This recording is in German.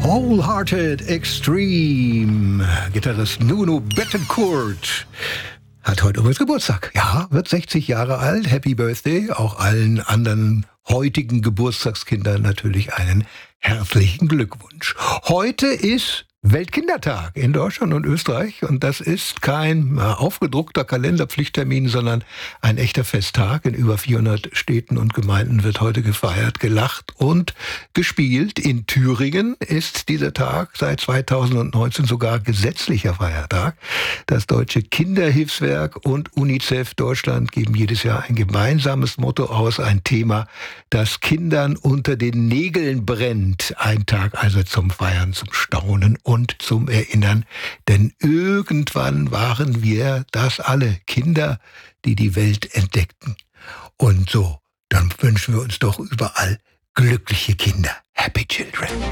Wholehearted Extreme. Gitarrist Nuno Bettencourt hat heute übrigens Geburtstag. Ja, wird 60 Jahre alt. Happy Birthday. Auch allen anderen heutigen Geburtstagskindern natürlich einen herzlichen Glückwunsch. Heute ist Weltkindertag in Deutschland und Österreich und das ist kein aufgedruckter Kalenderpflichttermin, sondern ein echter Festtag. In über 400 Städten und Gemeinden wird heute gefeiert, gelacht und gespielt. In Thüringen ist dieser Tag seit 2019 sogar gesetzlicher Feiertag. Das Deutsche Kinderhilfswerk und UNICEF Deutschland geben jedes Jahr ein gemeinsames Motto aus, ein Thema, das Kindern unter den Nägeln brennt. Ein Tag also zum Feiern, zum Staunen und zum Erinnern, denn irgendwann waren wir das alle, Kinder, die die Welt entdeckten. Und so, dann wünschen wir uns doch überall glückliche Kinder. Happy Children.